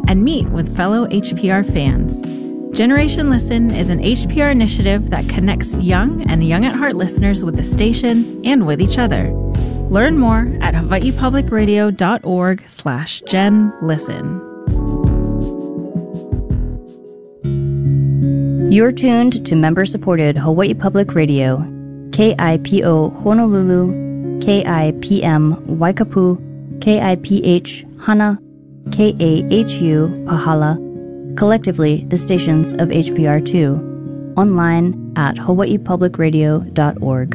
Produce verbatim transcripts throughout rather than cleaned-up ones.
and meet with fellow H P R fans. Generation Listen is an H P R initiative that connects young and young at heart listeners with the station and with each other. Learn more at hawaiipublicradio.org slash Gen Listen. You're tuned to member-supported Hawaii Public Radio, K I P O Honolulu, K I P M Waikapu, K I P H Hana, K A H U Pahala, collectively the stations of H P R two, online at hawaii public radio dot org.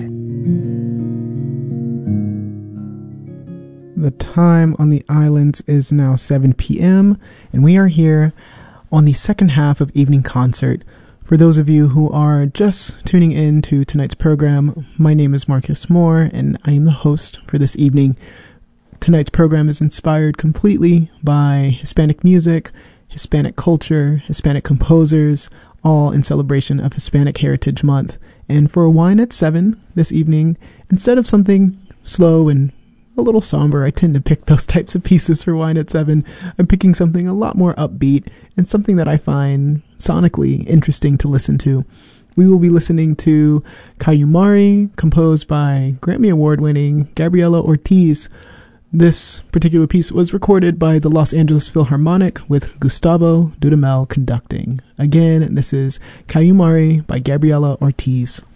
The time on the islands is now seven p.m., and we are here on the second half of Evening Concert. For those of you who are just tuning in to tonight's program, my name is Marcus Moore, and I am the host for this evening. Tonight's program is inspired completely by Hispanic music, Hispanic culture, Hispanic composers, all in celebration of Hispanic Heritage Month. And for Wine at seven this evening, instead of something slow and a little somber, I tend to pick those types of pieces for Wine at seven. I'm picking something a lot more upbeat and something that I find sonically interesting to listen to. We will be listening to Kayumari, composed by Grammy Award-winning Gabriela Ortiz. This particular piece was recorded by the Los Angeles Philharmonic with Gustavo Dudamel conducting. Again, this is Kayumari by Gabriela Ortiz.